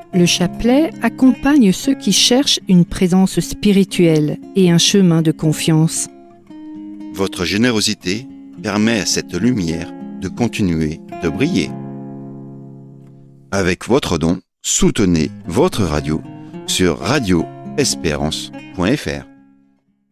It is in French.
Le chapelet accompagne ceux qui cherchent une présence spirituelle et un chemin de confiance. Votre générosité permet à cette lumière de continuer de briller. Avec votre don, soutenez votre radio sur radioespérance.fr.